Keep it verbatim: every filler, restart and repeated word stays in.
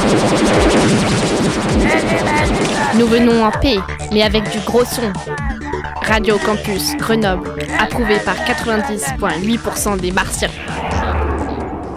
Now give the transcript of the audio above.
Nous venons en paix, mais avec du gros son. Radio Campus Grenoble, approuvé par quatre-vingt-dix virgule huit pour cent des Martiens.